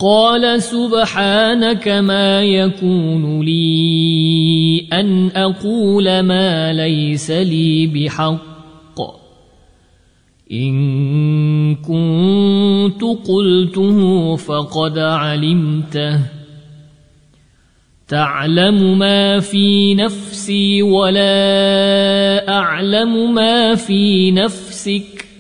قال سبحانك ما يكون لي أن أقول ما ليس لي بحق إن كنت قلته فقد علمته تعلم ما في نفسي ولا أعلم ما في نفسك